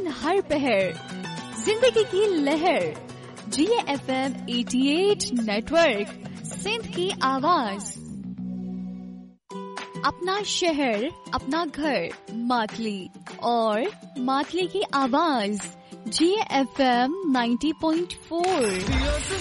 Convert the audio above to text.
हर पहर, जिंदगी की लहर। जिए FM 88 नेटवर्क, सिंध की आवाज। अपना शहर, अपना घर, मातली और मातली की आवाज। जिए FM 90.4।